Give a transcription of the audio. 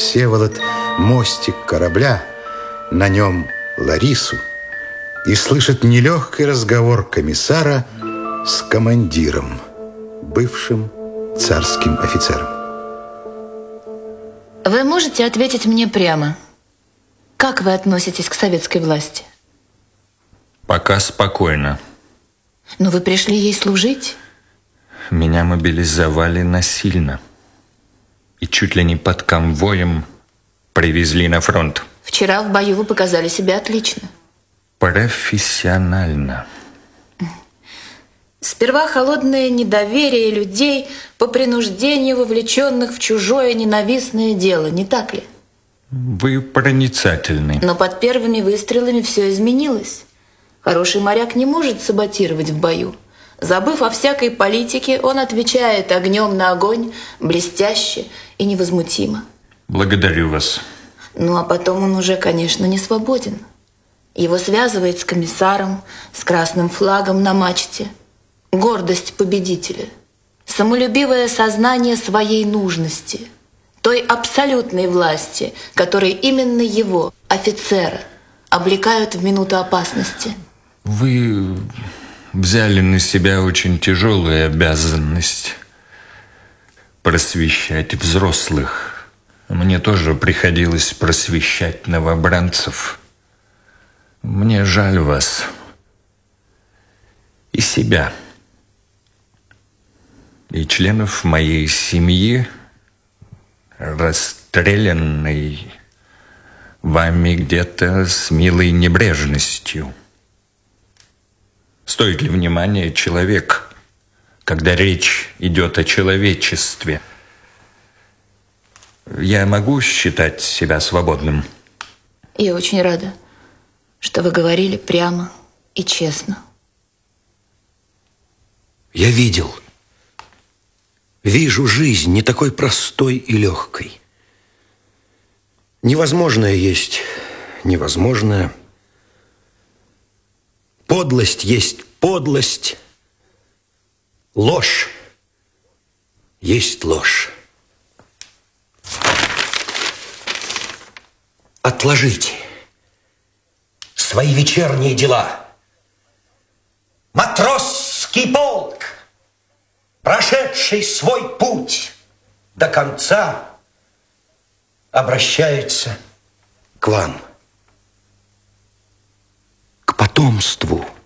Всеволод мостик корабля, на нем Ларису, и слышит нелегкий разговор комиссара с командиром, бывшим царским офицером. Вы можете ответить мне прямо? Как вы относитесь к советской власти? Пока спокойно. Но вы пришли ей служить? Меня мобилизовали насильно. И чуть ли не под конвоем привезли на фронт. Вчера в бою вы показали себя отлично. Профессионально. Сперва холодное недоверие людей по принуждению вовлеченных в чужое ненавистное дело, не так ли? Вы проницательны. Но под первыми выстрелами все изменилось. Хороший моряк не может саботировать в бою. Забыв о всякой политике, он отвечает огнем на огонь блестяще и невозмутимо. Благодарю вас. Ну а потом он уже, конечно, не свободен. Его связывает с комиссаром, с красным флагом на мачте. Гордость победителя, самолюбивое сознание своей нужности, той абсолютной власти, которой именно его, офицера, облекают в минуту опасности. Вы взяли на себя очень тяжелую обязанность просвещать взрослых. Мне тоже приходилось просвещать новобранцев. Мне жаль вас и себя, и членов моей семьи, расстрелянной вами где-то с милой небрежностью. Стоит ли внимания человек, когда речь идет о человечестве? Я могу считать себя свободным? Я очень рада, что вы говорили прямо и честно. Я вижу жизнь не такой простой и легкой. Невозможное есть невозможное. Подлость есть подлость. Ложь есть ложь. Отложите свои вечерние дела. Матросский полк, прошедший свой путь до конца, обращается к вам, к потомству.